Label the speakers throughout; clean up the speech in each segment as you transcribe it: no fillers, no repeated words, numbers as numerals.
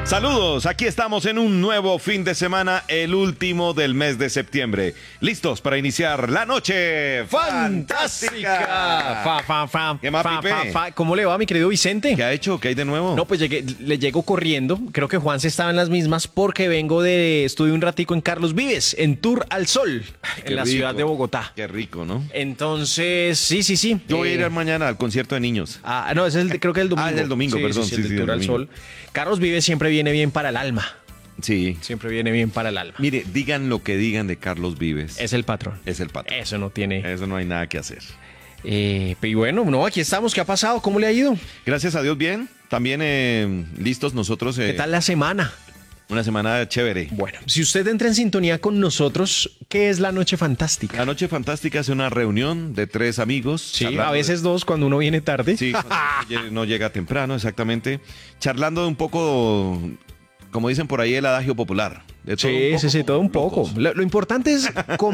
Speaker 1: Saludos, aquí estamos en un nuevo fin de semana, el último del mes de septiembre. Listos para iniciar la noche fantástica. ¿Qué más, Pipe?
Speaker 2: ¿Cómo le va, mi querido Vicente?
Speaker 1: ¿Qué ha hecho? ¿Qué hay de nuevo?
Speaker 2: No, pues le llego corriendo. Creo que Juan se estaba en las mismas porque estuve un ratico en Carlos Vives, en Tour al Sol, en la ciudad de Bogotá.
Speaker 1: Qué rico, ¿no?
Speaker 2: Entonces, sí.
Speaker 1: Yo voy a ir mañana al concierto de niños.
Speaker 2: No, creo que es el domingo.
Speaker 1: Es el domingo, perdón.
Speaker 2: Sí, el
Speaker 1: el
Speaker 2: Tour al
Speaker 1: domingo.
Speaker 2: Sol. Carlos Vives siempre viene bien para el alma.
Speaker 1: Sí.
Speaker 2: Siempre viene bien para el alma.
Speaker 1: Mire, digan lo que digan de Carlos Vives.
Speaker 2: Es el patrón.
Speaker 1: Es el patrón.
Speaker 2: Eso no tiene.
Speaker 1: Eso no hay nada que hacer.
Speaker 2: Y bueno, no, aquí estamos. ¿Qué ha pasado? ¿Cómo le ha ido?
Speaker 1: Gracias a Dios, bien. También listos nosotros.
Speaker 2: ¿Qué tal la semana?
Speaker 1: Una semana chévere.
Speaker 2: Bueno, si usted entra en sintonía con nosotros, ¿qué es la Noche Fantástica?
Speaker 1: La Noche Fantástica es una reunión de 3 amigos.
Speaker 2: Sí, a veces 2 cuando uno viene tarde.
Speaker 1: Sí, cuando no llega temprano, exactamente. Charlando de un poco, como dicen por ahí, el adagio popular. De todo
Speaker 2: Sí, todo un
Speaker 1: locos.
Speaker 2: poco. Lo importante es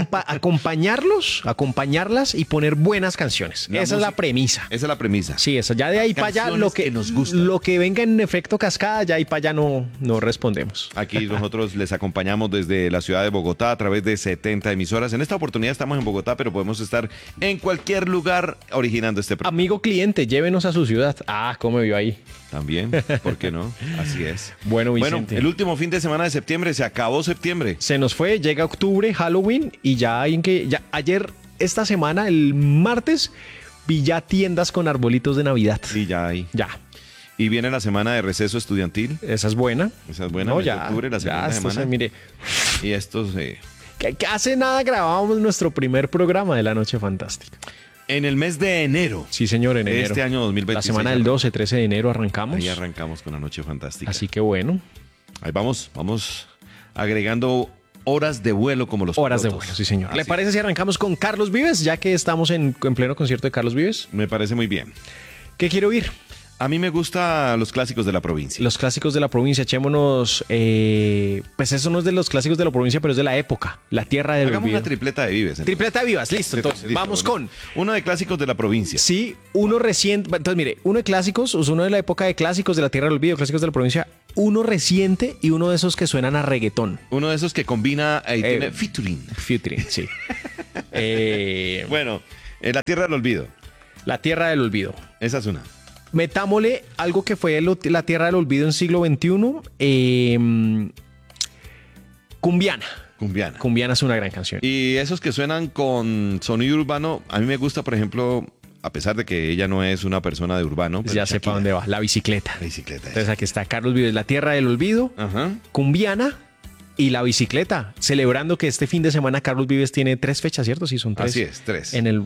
Speaker 2: acompañarlas y poner buenas canciones. Esa es la premisa.
Speaker 1: Esa es la premisa.
Speaker 2: Sí, eso. Ya de ahí para allá,
Speaker 1: Canciones que nos gustan.
Speaker 2: lo que venga en efecto cascada, ya ahí para allá no respondemos.
Speaker 1: Aquí nosotros les acompañamos desde la ciudad de Bogotá a través de 70 emisoras. En esta oportunidad estamos en Bogotá, pero podemos estar en cualquier lugar originando este programa.
Speaker 2: Amigo cliente, llévenos a su ciudad. ¿Cómo me vio ahí?
Speaker 1: También, ¿por qué no? Así es.
Speaker 2: Bueno, Vicente.
Speaker 1: El último fin de semana de septiembre, se acabó septiembre.
Speaker 2: Se nos fue, llega octubre, Halloween, y ya ayer, esta semana, el martes, vi ya tiendas con arbolitos de Navidad.
Speaker 1: Sí, ya hay.
Speaker 2: Ya.
Speaker 1: Y viene la semana de receso estudiantil.
Speaker 2: Esa es buena.
Speaker 1: Esa es buena.
Speaker 2: No,
Speaker 1: mes de
Speaker 2: ya.
Speaker 1: octubre, la segunda semana.
Speaker 2: Mire,
Speaker 1: Y estos
Speaker 2: que hace nada grabábamos nuestro primer programa de la Noche Fantástica.
Speaker 1: en el mes de enero.
Speaker 2: Sí, señor, en enero.
Speaker 1: Este año 2026.
Speaker 2: La semana del 12, 13 de enero arrancamos.
Speaker 1: Ahí arrancamos con la Noche Fantástica.
Speaker 2: Así que bueno.
Speaker 1: Ahí vamos agregando horas de vuelo como los
Speaker 2: Horas de
Speaker 1: pilotos.
Speaker 2: vuelo, sí, señor.
Speaker 1: Así
Speaker 2: ¿Le parece si arrancamos con Carlos Vives, ya que estamos en pleno concierto de Carlos Vives?
Speaker 1: Me parece muy bien.
Speaker 2: ¿Qué quiere oír?
Speaker 1: A mí me gustan los clásicos de la provincia.
Speaker 2: Los clásicos de la provincia, echémonos. Pues eso no es de los clásicos de la provincia, pero es de la época. La tierra del
Speaker 1: Hagamos
Speaker 2: olvido.
Speaker 1: una tripleta de Vives. entonces.
Speaker 2: Tripleta vivas, listo. Entonces,
Speaker 1: Listo,
Speaker 2: vamos
Speaker 1: bueno.
Speaker 2: con.
Speaker 1: Uno de clásicos de la provincia.
Speaker 2: Sí, uno reciente. Entonces, mire, uno de clásicos, uno de la época de clásicos de la tierra del olvido, clásicos de la provincia. Uno reciente y uno de esos que suenan a reggaetón.
Speaker 1: Uno de esos que combina y tiene featuring.
Speaker 2: Featuring, sí.
Speaker 1: Bueno, la tierra del olvido.
Speaker 2: La tierra del olvido.
Speaker 1: Esa es una.
Speaker 2: Metámosle algo que fue la tierra del olvido en siglo XXI. Cumbiana.
Speaker 1: Cumbiana.
Speaker 2: Cumbiana es una gran canción.
Speaker 1: Y esos que suenan con sonido urbano, a mí me gusta, por ejemplo, a pesar de que ella no es una persona de urbano.
Speaker 2: Ya sepa dónde va. La bicicleta.
Speaker 1: La bicicleta.
Speaker 2: Entonces aquí está Carlos Vives, la tierra del olvido,
Speaker 1: Ajá.
Speaker 2: Cumbiana y la bicicleta. Celebrando que este fin de semana Carlos Vives tiene 3 fechas, ¿cierto? Sí, son 3.
Speaker 1: Así es, 3.
Speaker 2: En el